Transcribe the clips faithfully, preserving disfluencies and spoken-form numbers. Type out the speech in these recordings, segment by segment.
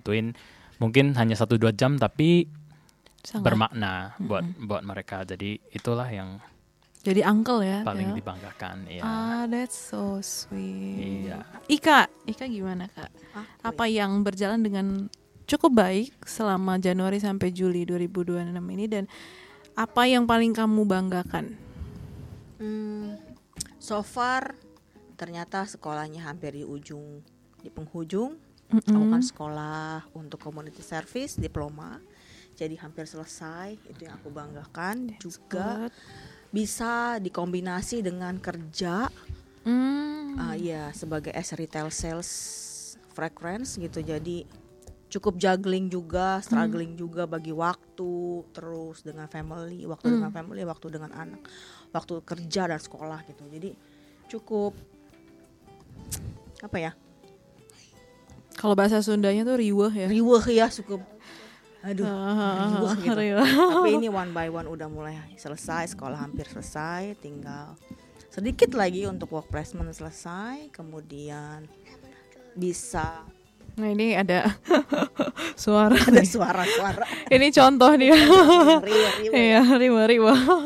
bantuin mungkin hanya satu dua jam tapi Sangat. bermakna Mm-mm. buat buat mereka. Jadi itulah yang Jadi uncle ya. paling ya. dibanggakan. Ya. Ah, that's so sweet. Iya. Ika, Ika gimana kak? Aku Apa yang berjalan dengan cukup baik selama Januari sampai Juli dua ribu dua puluh enam ini dan apa yang paling kamu banggakan? Hmm, so far ternyata sekolahnya hampir di ujung, di penghujung. Mm-mm. Aku kan sekolah untuk community service diploma, jadi hampir selesai. Itu yang aku banggakan. Juga Good. bisa dikombinasi dengan kerja, Hmm. uh, ya sebagai as retail sales fragrance gitu. Jadi cukup juggling juga, struggling juga bagi waktu, terus dengan family, waktu Hmm. dengan family, waktu dengan anak, waktu kerja dan sekolah gitu. Jadi cukup apa ya? Kalau bahasa Sundanya tuh riweuh ya. Riweuh ya, cukup aduh, Ah, riweuh gitu. riweuh. Tapi ini one by one udah mulai selesai, sekolah hampir selesai, tinggal sedikit lagi untuk work placement selesai, kemudian bisa Nah ini ada suara. ada nih. suara-suara Ini contoh dia. riweuh-riweuh. Iya, riweuh-riweuh.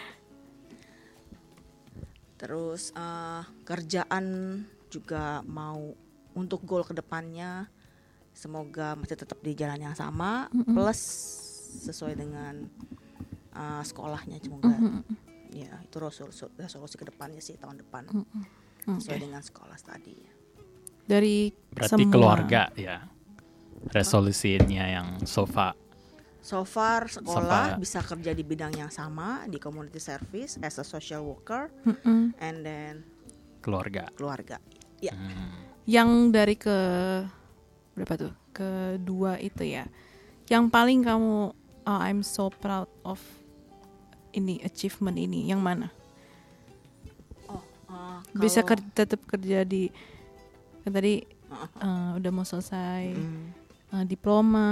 Terus uh, kerjaan juga mau untuk goal kedepannya semoga masih tetap di jalan yang sama, Mm-mm. plus sesuai dengan uh, sekolahnya semoga. Mm-mm. Ya itu resolusi, resolusi kedepannya sih tahun depan Mm-mm. sesuai Oke. dengan sekolah tadi. Dari Berarti semua keluarga ya. Resolusinya yang so far. So far sekolah Sampai- bisa kerja di bidang yang sama di community service as a social worker, Mm-mm. and then Keluarga. keluarga. Ya. Hmm. Yang dari ke berapa tuh? Kedua itu ya. Yang paling kamu oh, I'm so proud of ini achievement ini yang mana? Oh, uh, Bisa kalau- ker- tetap kerja di kan tadi Uh-uh. eh, udah mau selesai Mm. eh, diploma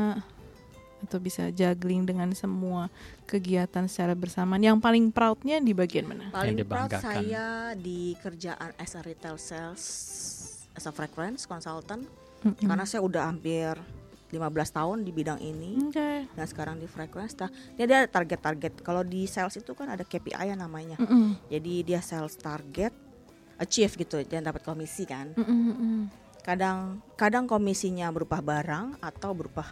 atau bisa juggling dengan semua kegiatan secara bersamaan. Yang paling proudnya di bagian mana? Paling Yang proud dibanggakan. saya di kerjaan as a retail sales, as a fragrance consultant, Mm-mm. karena saya udah hampir lima belas tahun di bidang ini. Oke. Dan sekarang di fragrance, nah, dia ada target-target. Kalau di sales itu kan ada K P I ya namanya. Mm-mm. Jadi dia sales target, achieve gitu, dan dapat komisi kan. Mm-mm, mm-mm. Kadang kadang komisinya berupa barang atau berupa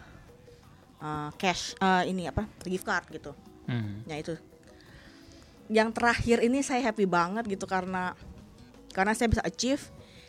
uh, cash, uh, ini apa, gift card gitu. Hmm. Ya itu. Yang terakhir ini saya happy banget gitu karena karena saya bisa achieve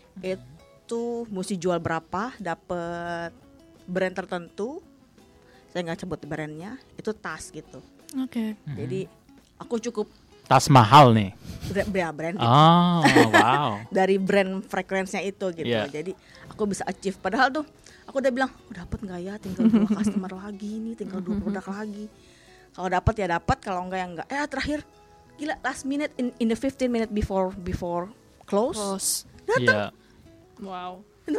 itu mesti jual berapa, dapat brand tertentu. Saya nggak sebut brandnya, itu tas gitu. Oke. Hmm. Jadi aku cukup Tas mahal nih. brand, brand gitu. Oh, wow. Dari brand frekuensinya itu gitu. Iya. Jadi aku bisa achieve. Padahal tuh aku udah bilang, aku dapat nggak ya? Tinggal dua customer lagi nih, tinggal dua produk lagi. Kalau dapat ya dapat, kalau enggak ya enggak. Eh terakhir, gila last minute in, in the fifteen minute before before close. Close. Iya. Wow.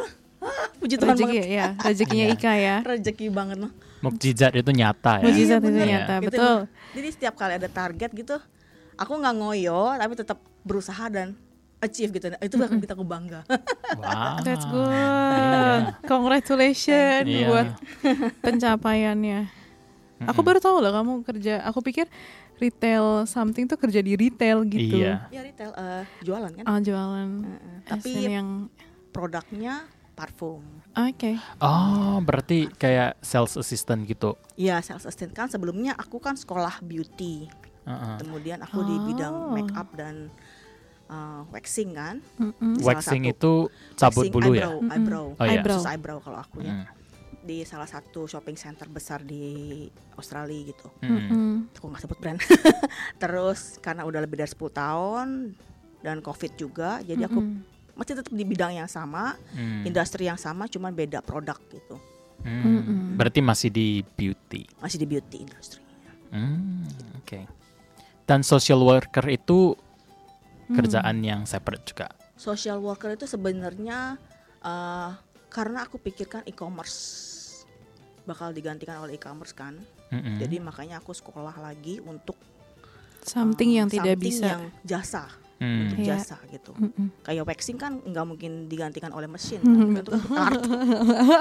Puji Tuhan Rezeki banget. ya, rezekinya Iya. Ika ya. Rezeki banget loh. Mukjizat itu nyata ya. Mujizat itu bener. nyata, Gitu betul. loh. Jadi setiap kali ada target gitu, aku nggak ngoyo, tapi tetap berusaha dan achieve gitu. Itu akan kita aku bangga. Wow. That's good. Iya. Congratulations Iya. buat pencapaiannya. Aku Mm-mm. baru tahu loh kamu kerja. Aku pikir retail something tuh kerja di retail gitu. Iya. Ya retail, eh, jualan kan. Ah, jualan. Heeh. Tapi Tapi yang produknya parfum. oke. Oh, berarti kayak sales assistant gitu. Iya, sales assistant kan sebelumnya aku kan sekolah beauty. Uh-uh. Kemudian aku di bidang Oh. make up dan uh, waxing kan. Mm-mm. Salah Waxing satu. itu cabut Waxing bulu ya. eyebrow, Mm-mm. eyebrow. Oh, iya. Eyebrow. Khusus eyebrow kalau aku ya. Hmm. Di salah satu shopping center besar di Australia gitu. Hmm. Mm-mm. Aku nggak sebut brand. Terus karena udah lebih dari sepuluh tahun dan covid juga, jadi aku Mm-mm. masih tetap di bidang yang sama, Hmm. industri yang sama, cuman beda produk gitu. Hmm. Mm-mm. Berarti masih di beauty. Masih di beauty industry. Hmm, oke. Dan social worker itu Hmm. kerjaan yang separate juga. Social worker itu sebenarnya uh, karena aku pikirkan e-commerce bakal digantikan oleh e-commerce kan. Mm-mm. Jadi makanya aku sekolah lagi untuk Something uh, yang tidak something bisa. yang jasa, Hmm. untuk Iya. jasa gitu. Mm-mm. Kayak waxing kan nggak mungkin digantikan oleh mesin, Hmm, kan? Itu kan art.